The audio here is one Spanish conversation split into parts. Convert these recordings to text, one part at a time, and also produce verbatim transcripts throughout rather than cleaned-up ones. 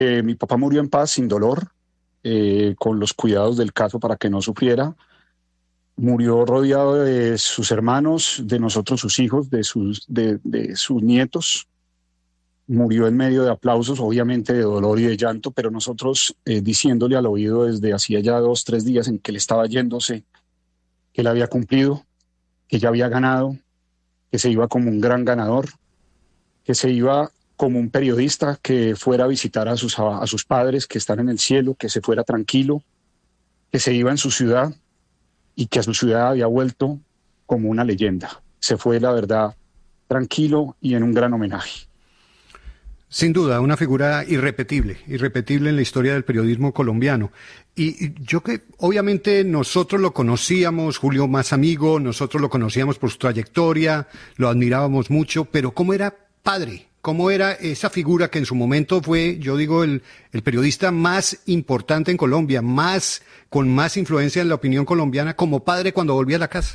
Eh, mi papá murió en paz, sin dolor, eh, con los cuidados del caso para que no sufriera. Murió rodeado de sus hermanos, de nosotros sus hijos, de sus, de, de sus nietos. Murió en medio de aplausos, obviamente de dolor y de llanto, pero nosotros eh, diciéndole al oído desde hacía ya dos, tres días en que él estaba yéndose, que él había cumplido, que ya había ganado, que se iba como un gran ganador, que se iba como un periodista que fuera a visitar a sus, a, a sus padres que están en el cielo, que se fuera tranquilo, que se iba en su ciudad y que a su ciudad había vuelto como una leyenda. Se fue, la verdad, tranquilo y en un gran homenaje. Sin duda, una figura irrepetible, irrepetible en la historia del periodismo colombiano. Y, y yo que, obviamente, nosotros lo conocíamos, Julio más amigo, nosotros lo conocíamos por su trayectoria, lo admirábamos mucho, pero ¿cómo era padre? ¿Cómo era esa figura que en su momento fue, yo digo, el, el periodista más importante en Colombia, más, con más influencia en la opinión colombiana, como padre cuando volvía a la casa?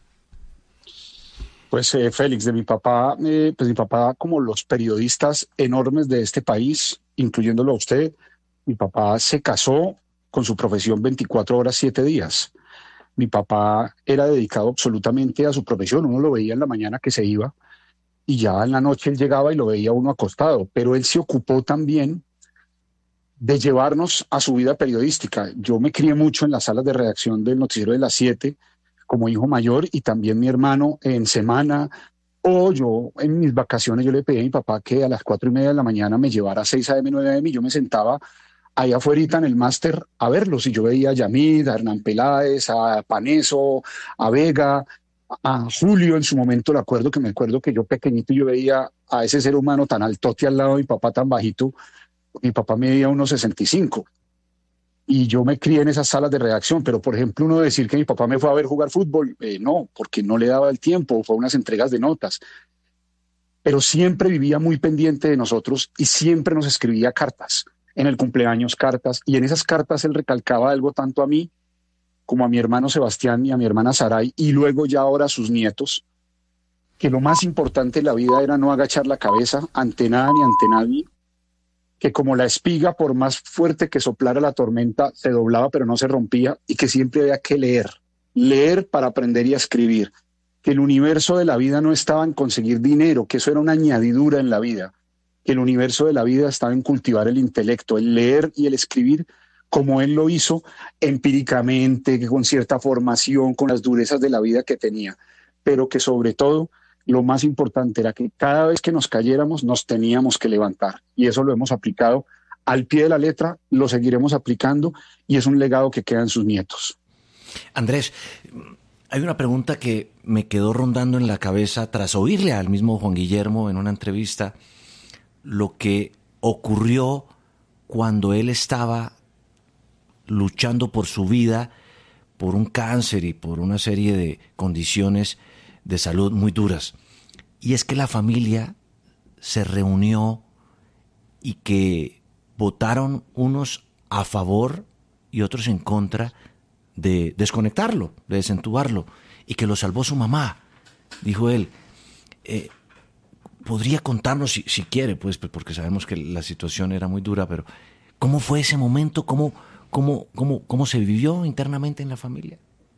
Pues eh, Félix, de mi papá, eh, pues mi papá, como los periodistas enormes de este país, incluyéndolo a usted, mi papá se casó con su profesión veinticuatro horas, siete días. Mi papá era dedicado absolutamente a su profesión. Uno lo veía en la mañana que se iba y ya en la noche él llegaba y lo veía uno acostado, pero él se ocupó también de llevarnos a su vida periodística. Yo me crié mucho en las salas de redacción del noticiero de las siete como hijo mayor, y también mi hermano en semana, o yo en mis vacaciones yo le pedí a mi papá que a las cuatro y media de la mañana me llevara a seis a m, nueve a m, y yo me sentaba ahí afuera en el máster a verlos, y yo veía a Yamid, a Hernán Peláez, a Paneso, a Vega, a Julio en su momento. Le acuerdo que me acuerdo que yo pequeñito yo veía a ese ser humano tan altote al lado de mi papá, tan bajito. Mi papá medía unos sesenta y cinco y yo me crié en esas salas de redacción, pero por ejemplo uno decir que mi papá me fue a ver jugar fútbol, eh, no, porque no le daba el tiempo, fue a unas entregas de notas, pero siempre vivía muy pendiente de nosotros y siempre nos escribía cartas, en el cumpleaños cartas, y en esas cartas él recalcaba algo tanto a mí como a mi hermano Sebastián y a mi hermana Saray, y luego ya ahora a sus nietos, que lo más importante en la vida era no agachar la cabeza ante nada ni ante nadie, que como la espiga, por más fuerte que soplara la tormenta, se doblaba pero no se rompía, y que siempre había que leer, leer para aprender y a escribir, que el universo de la vida no estaba en conseguir dinero, que eso era una añadidura en la vida, que el universo de la vida estaba en cultivar el intelecto, el leer y el escribir, como él lo hizo empíricamente, que con cierta formación, con las durezas de la vida que tenía, pero que sobre todo lo más importante era que cada vez que nos cayéramos nos teníamos que levantar, y eso lo hemos aplicado al pie de la letra, lo seguiremos aplicando, y es un legado que queda en sus nietos. Andrés, hay una pregunta que me quedó rondando en la cabeza tras oírle al mismo Juan Guillermo en una entrevista, lo que ocurrió cuando él estaba luchando por su vida, por un cáncer y por una serie de condiciones de salud muy duras. Y es que la familia se reunió y que votaron unos a favor y otros en contra de desconectarlo, de desentubarlo, y que lo salvó su mamá. Dijo él, eh, podría contarnos si, si quiere, pues, porque sabemos que la situación era muy dura, pero ¿cómo fue ese momento? ¿Cómo, cómo, cómo, cómo se vivió internamente en la familia?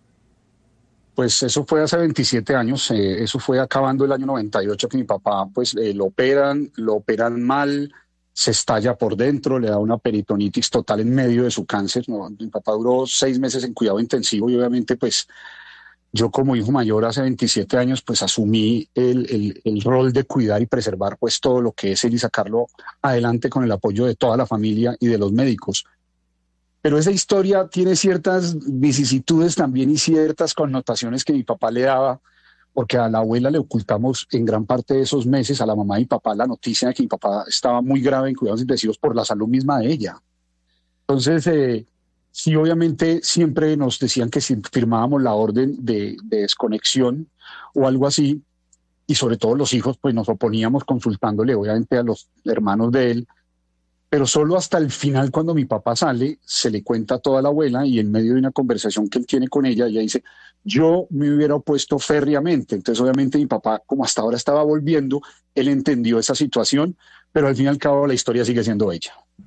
Pues eso fue hace veintisiete años, eh, eso fue acabando el año noventa y ocho, que mi papá pues eh, lo operan, lo operan mal, se estalla por dentro, le da una peritonitis total en medio de su cáncer, ¿no? Mi papá duró seis meses en cuidado intensivo, y obviamente pues yo como hijo mayor hace veintisiete años pues asumí el, el, el rol de cuidar y preservar pues todo lo que es él y sacarlo adelante con el apoyo de toda la familia y de los médicos. Pero esa historia tiene ciertas vicisitudes también y ciertas connotaciones que mi papá le daba, porque a la abuela le ocultamos en gran parte de esos meses, a la mamá de mi papá, la noticia de que mi papá estaba muy grave en cuidados intensivos por la salud misma de ella. Entonces, eh, sí, obviamente siempre nos decían que si firmábamos la orden de, de desconexión o algo así, y sobre todo los hijos, pues nos oponíamos consultándole obviamente a los hermanos de él, pero solo hasta el final, cuando mi papá sale, se le cuenta a toda la abuela, y en medio de una conversación que él tiene con ella, ella dice, yo me hubiera opuesto férreamente. Entonces obviamente mi papá, como hasta ahora estaba volviendo, él entendió esa situación, pero al fin y al cabo la historia sigue siendo ella.